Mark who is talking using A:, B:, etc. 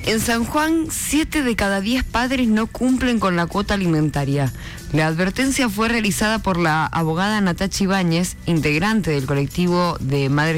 A: En San Juan, 7 de cada 10 padres no cumplen con la cuota alimentaria. La advertencia fue realizada por la abogada Natacha Ibáñez, integrante del colectivo de madres